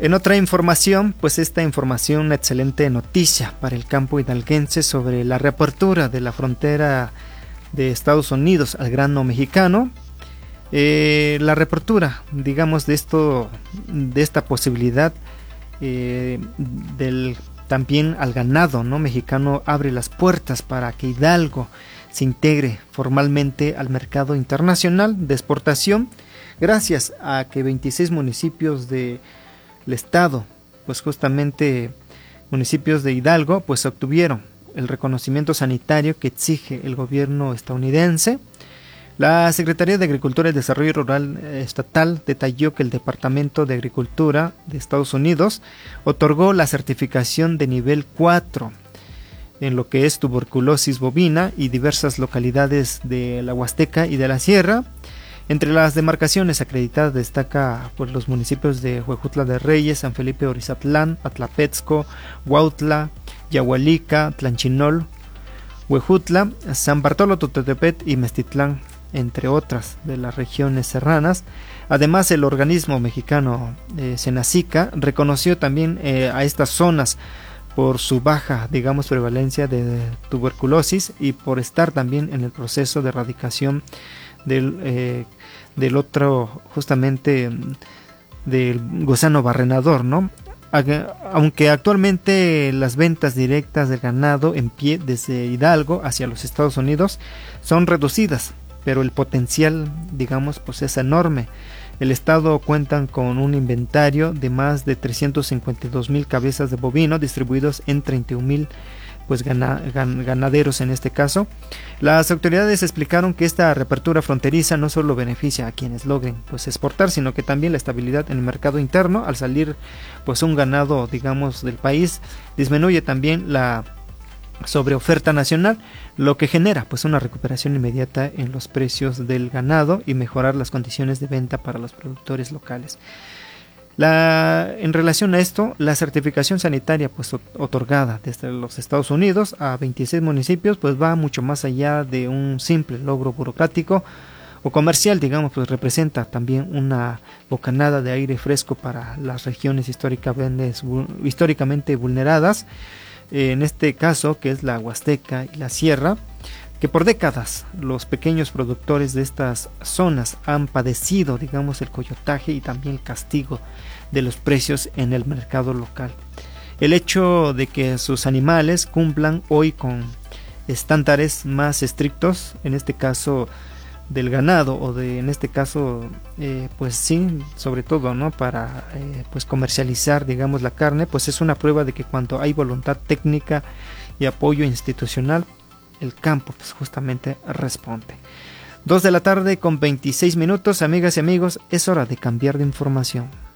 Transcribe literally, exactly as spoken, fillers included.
En otra información, pues esta información, una excelente noticia para el campo hidalguense sobre la reapertura de la frontera de Estados Unidos al grano mexicano. Eh, la reapertura, digamos, de esto, de esta posibilidad eh, del también al ganado, ¿no?, mexicano, abre las puertas para que Hidalgo se integre formalmente al mercado internacional de exportación, gracias a que veintiséis municipios del estado, pues justamente municipios de Hidalgo, pues obtuvieron el reconocimiento sanitario que exige el gobierno estadounidense. La Secretaría de Agricultura y Desarrollo Rural Estatal detalló que el Departamento de Agricultura de Estados Unidos otorgó la certificación de nivel cuatro en lo que es tuberculosis bovina y diversas localidades de la Huasteca y de la Sierra. Entre las demarcaciones acreditadas destaca pues, los municipios de Huejutla de Reyes, San Felipe Orizatlán, Atlapetzco, Huautla, Yahualica, Tlanchinol, Huejutla, San Bartolo Tototepet y Mestitlán, entre otras de las regiones serranas. Además, el organismo mexicano eh, Senacica reconoció también eh, a estas zonas por su baja, digamos, prevalencia de tuberculosis y por estar también en el proceso de erradicación del, eh, del otro, justamente del gusano barrenador, ¿no? Aunque actualmente las ventas directas del ganado en pie desde Hidalgo hacia los Estados Unidos son reducidas, pero el potencial, digamos, pues es enorme. El estado cuenta con un inventario de más de trescientos cincuenta y dos mil cabezas de bovino distribuidos en treinta y un mil pues gana, gan, ganaderos en este caso. Las autoridades explicaron que esta reapertura fronteriza no solo beneficia a quienes logren pues exportar, sino que también la estabilidad en el mercado interno. Al salir pues un ganado, digamos, del país, disminuye también la sobre oferta nacional, lo que genera pues una recuperación inmediata en los precios del ganado y mejorar las condiciones de venta para los productores locales. La, en relación a esto, la certificación sanitaria pues otorgada desde los Estados Unidos a veintiséis municipios pues va mucho más allá de un simple logro burocrático o comercial, digamos, pues representa también una bocanada de aire fresco para las regiones históricamente, históricamente vulneradas. En este caso, que es la Huasteca y la Sierra, que por décadas los pequeños productores de estas zonas han padecido, digamos, el coyotaje y también el castigo de los precios en el mercado local. El hecho de que sus animales cumplan hoy con estándares más estrictos, en este caso del ganado o de, en este caso, eh, pues sí, sobre todo, ¿no?, para eh, pues comercializar, digamos, la carne, pues es una prueba de que cuando hay voluntad técnica y apoyo institucional, el campo pues justamente responde. Dos de la tarde con veintiséis minutos, amigas y amigos, es hora de cambiar de información.